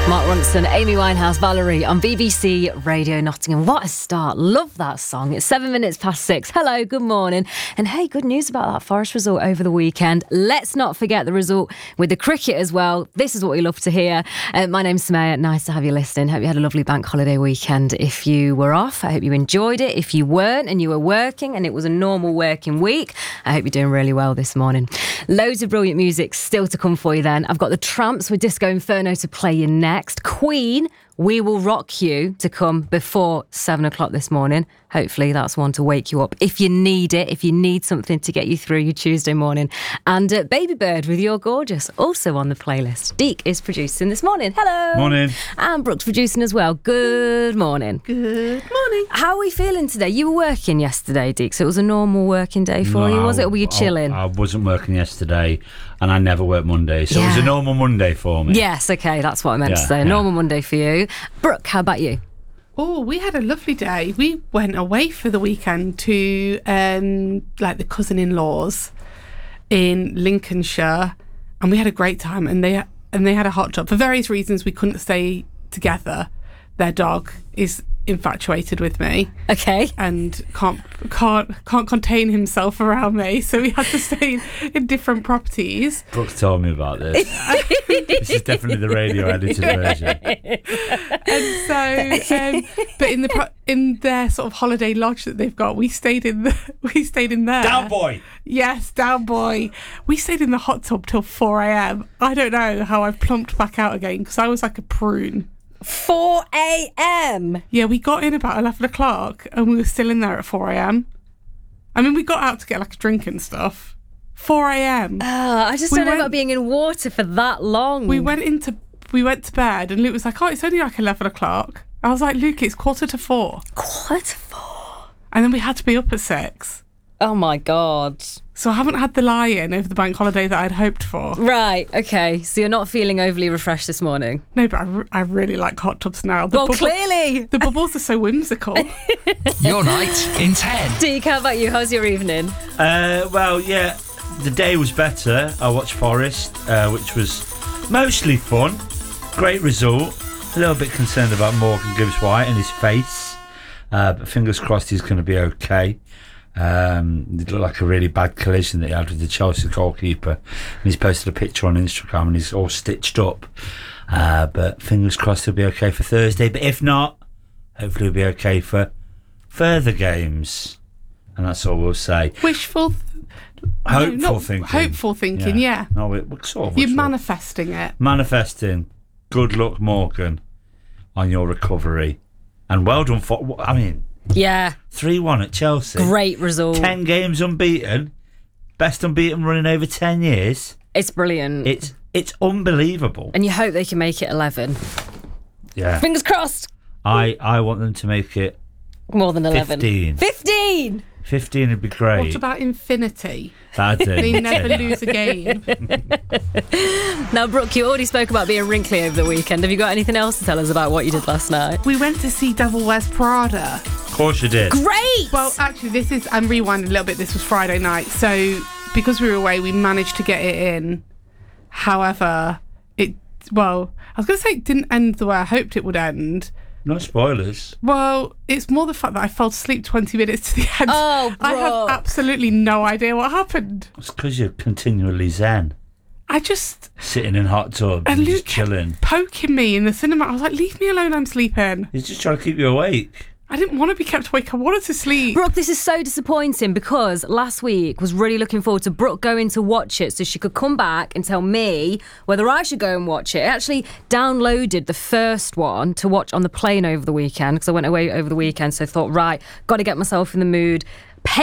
Mark Ronson, Amy Winehouse, Valerie on BBC Radio Nottingham. What a start. Love that song. It's 6:07. Hello, good morning. And hey, good news about that Forest result over the weekend. Let's not forget the result with the cricket as well. This is what we love to hear. My name's Samaya. Nice to have you listening. Hope you had a lovely bank holiday weekend. If you were off, I hope you enjoyed it. If you weren't and you were working and it was a normal working week, I hope you're doing really well this morning. Loads of brilliant music still to come for you then. I've got the Tramps with Disco Inferno to play you next. Queen, We Will Rock You to come before 7 o'clock this morning. Hopefully that's one to wake you up if you need it, if you need something to get you through your Tuesday morning. And Baby Bird with You're Gorgeous, also on the playlist. Deek is producing this morning. Hello. Morning. And Brooke's producing as well. Good morning. Good morning. How are we feeling today? You were working yesterday, Deek, so it was a normal working day for you, was it? Or were you chilling? I wasn't working yesterday and I never work Monday, so it was a normal Monday for me. Yes, okay, that's what I meant to say. A normal Monday for you. Brooke, how about you? Oh, we had a lovely day. We went away for the weekend to the cousin-in-laws in Lincolnshire, and we had a great time. And they had a hot tub for various reasons. We couldn't stay together. Their dog is infatuated with me, okay, and can't contain himself around me, so we had to stay in different properties. Brooke told me about this. This is definitely the radio edited version. And so, but in their sort of holiday lodge that they've got, we stayed in there. Down boy. Yes, down boy. We stayed in the hot tub till 4 a.m. I don't know how I've plumped back out again because I was like a prune. 4 a.m? Yeah, we got in about 11 o'clock and we were still in there at 4 a.m. I mean, we got out to get like a drink and stuff. 4 a.m. I just don't know about being in water for that long. We went to bed and Luke was like, oh, it's only like 11 o'clock. I was like, Luke, it's 4:45. 4:45? And then we had to be up at 6. Oh my God. So I haven't had the lie-in over the bank holiday that I'd hoped for. Right, okay. So you're not feeling overly refreshed this morning? No, but I really like hot tubs now. Clearly. The bubbles are so whimsical. Your night in 10. Deek, how about you? How's your evening? The day was better. I watched Forest, which was mostly fun. Great result. A little bit concerned about Morgan Gibbs-White and his face. But fingers crossed he's going to be okay. It looked like a really bad collision that he had with the Chelsea goalkeeper, and he's posted a picture on Instagram and he's all stitched up, but fingers crossed he'll be okay for Thursday, but if not, hopefully he'll be okay for further games, and that's all we'll say. Hopeful thinking, yeah. No, we're sort of you're manifesting it. Manifesting. Good luck, Morgan, on your recovery, and well done for, yeah, 3-1 at Chelsea. Great result. 10 games unbeaten. Best unbeaten run in over 10 years. It's brilliant. It's unbelievable. And you hope they can make it 11. Yeah. Fingers crossed. I want them to make it more than 11. 15. 15! 15 would be great. What about infinity? That'd do. They never lose a game. Now, Brooke, you already spoke about being wrinkly over the weekend. Have you got anything else to tell us about what you did last night? We went to see Devil Wears Prada. Of course you did. Great! Well, actually, I'm rewinding a little bit. This was Friday night. So, because we were away, we managed to get it in. However, I was going to say it didn't end the way I hoped it would end. No spoilers. Well, it's more the fact that I fell asleep 20 minutes to the end. Oh, bro. I have absolutely no idea what happened. It's because you're continually zen. I just... Sitting in hot tubs and Luke just chilling. Poking me in the cinema. I was like, leave me alone, I'm sleeping. He's just trying to keep you awake. I didn't want to be kept awake. I wanted to sleep. Brooke, this is so disappointing because last week was really looking forward to Brooke going to watch it so she could come back and tell me whether I should go and watch it. I actually downloaded the first one to watch on the plane over the weekend because I went away over the weekend, so I thought, right, got to get myself in the mood.